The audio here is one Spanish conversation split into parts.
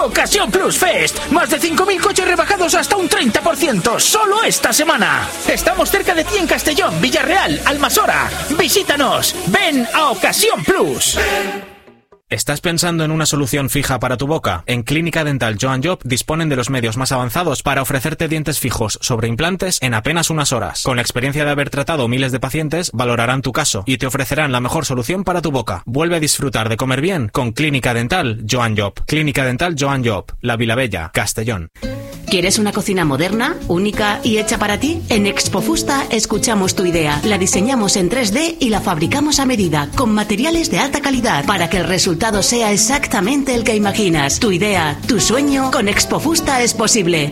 Ocasión Plus Fest. Más de 5.000 coches rebajados hasta un 30%. Solo esta semana. Estamos cerca de ti en Castellón, Villarreal, Almasora. Visítanos. Ven a Ocasión Plus. ¿Estás pensando en una solución fija para tu boca? En Clínica Dental Joan Job disponen de los medios más avanzados para ofrecerte dientes fijos sobre implantes en apenas unas horas. Con la experiencia de haber tratado miles de pacientes, valorarán tu caso y te ofrecerán la mejor solución para tu boca. Vuelve a disfrutar de comer bien con Clínica Dental Joan Job. Clínica Dental Joan Job, La Vilavella, Castellón. ¿Quieres una cocina moderna, única y hecha para ti? En Expofusta escuchamos tu idea, la diseñamos en 3D y la fabricamos a medida, con materiales de alta calidad, para que el resultado sea exactamente el que imaginas. Tu idea, tu sueño, con Expofusta es posible.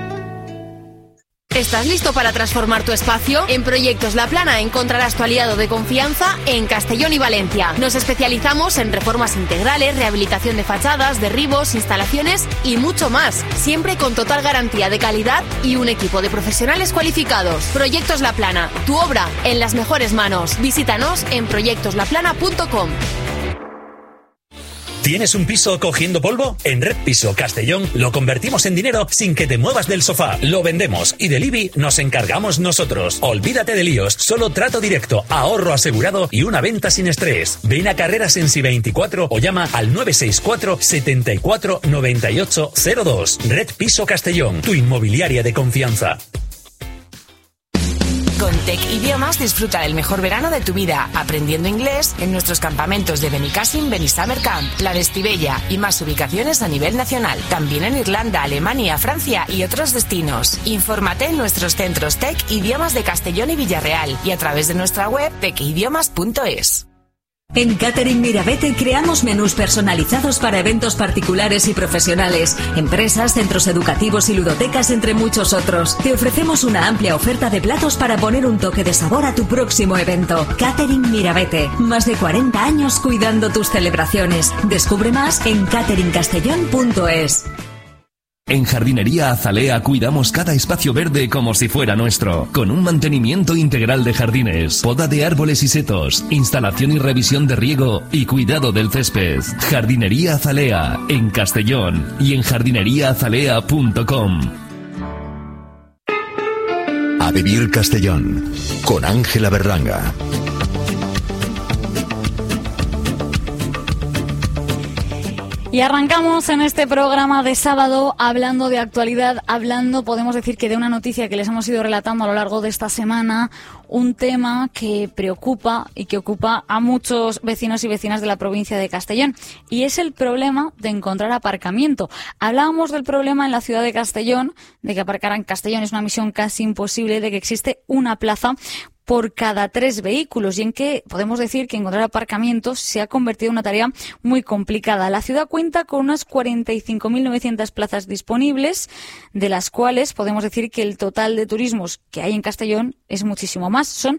¿Estás listo para transformar tu espacio? En Proyectos La Plana encontrarás tu aliado de confianza en Castellón y Valencia. Nos especializamos en reformas integrales, rehabilitación de fachadas, derribos, instalaciones y mucho más. Siempre con total garantía de calidad y un equipo de profesionales cualificados. Proyectos La Plana, tu obra en las mejores manos. Visítanos en proyectoslaplana.com. ¿Tienes un piso cogiendo polvo? En Red Piso Castellón lo convertimos en dinero sin que te muevas del sofá. Lo vendemos y del IBI nos encargamos nosotros. Olvídate de líos, solo trato directo, ahorro asegurado y una venta sin estrés. Ven a Carreras en Si24 o llama al 964 74 98 02. Red Piso Castellón, tu inmobiliaria de confianza. Con Tec Idiomas disfruta del mejor verano de tu vida, aprendiendo inglés en nuestros campamentos de Benicassim, Benisummer Camp, La de Estivella y más ubicaciones a nivel nacional. También en Irlanda, Alemania, Francia y otros destinos. Infórmate en nuestros centros Tec Idiomas de Castellón y Villarreal y a través de nuestra web tecidiomas.es. En Catering Mirabete creamos menús personalizados para eventos particulares y profesionales, empresas, centros educativos y ludotecas, entre muchos otros. Te ofrecemos una amplia oferta de platos para poner un toque de sabor a tu próximo evento. Catering Mirabete, más de 40 años cuidando tus celebraciones. Descubre más en cateringcastellón.es. En Jardinería Azalea cuidamos cada espacio verde como si fuera nuestro, con un mantenimiento integral de jardines, poda de árboles y setos, instalación y revisión de riego y cuidado del césped. Jardinería Azalea, en Castellón y en jardineriaazalea.com. A Vivir Castellón, con Ángela Berlanga. Y arrancamos en este programa de sábado hablando de actualidad, podemos decir que de una noticia que les hemos ido relatando a lo largo de esta semana, un tema que preocupa y que ocupa a muchos vecinos y vecinas de la provincia de Castellón, y es el problema de encontrar aparcamiento. Hablábamos del problema en la ciudad de Castellón, de que aparcar en Castellón es una misión casi imposible, de que existe una plaza por cada 3 vehículos, y en que podemos decir que encontrar aparcamientos se ha convertido en una tarea muy complicada. La ciudad cuenta con unas 45.900 plazas disponibles, de las cuales podemos decir que el total de turismos que hay en Castellón es muchísimo más. Son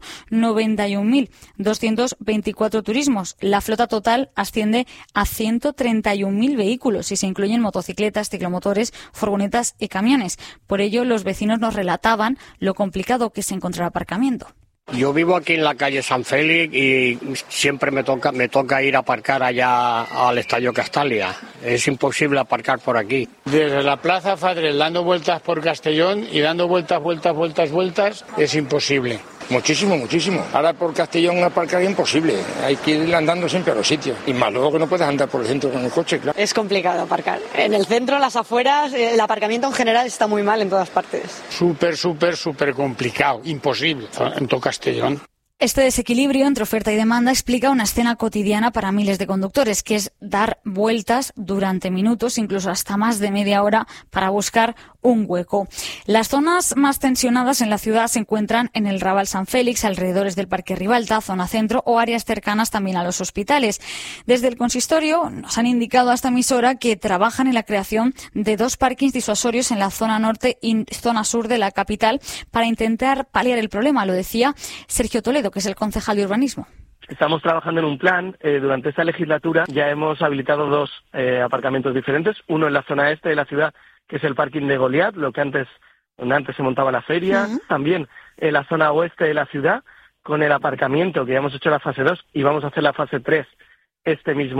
91.224 turismos. La flota total asciende a 131.000 vehículos, si se incluyen motocicletas, ciclomotores, furgonetas y camiones. Por ello, los vecinos nos relataban lo complicado que es encontrar aparcamiento. Yo vivo aquí en la calle San Félix y siempre me toca ir a aparcar allá al Estadio Castalia. Es imposible aparcar por aquí. Desde la Plaza Fadrel dando vueltas por Castellón y dando vueltas, es imposible. Muchísimo. Ahora por Castellón aparcar es imposible. Hay que ir andando siempre a los sitios. Y más luego que no puedes andar por el centro con el coche, claro. Es complicado aparcar. En el centro, en las afueras, el aparcamiento en general está muy mal en todas partes. Súper complicado. Imposible en todo Castellón. Este desequilibrio entre oferta y demanda explica una escena cotidiana para miles de conductores, que es dar vueltas durante minutos, incluso hasta más de media hora, para buscar un hueco. Las zonas más tensionadas en la ciudad se encuentran en el Raval San Félix, alrededores del Parque Ribalta, zona centro o áreas cercanas también a los hospitales. Desde el consistorio nos han indicado a esta emisora que trabajan en la creación de 2 parkings disuasorios en la zona norte y zona sur de la capital para intentar paliar el problema. Lo decía Sergio Toledo, que es el concejal de urbanismo. Estamos trabajando en un plan. Durante esta legislatura ya hemos habilitado 2 aparcamientos diferentes. Uno en la zona este de la ciudad, que es el parking de Goliat, donde antes se montaba la feria. Uh-huh. También en la zona oeste de la ciudad, con el aparcamiento, que ya hemos hecho la fase 2 y vamos a hacer la fase 3 este mismo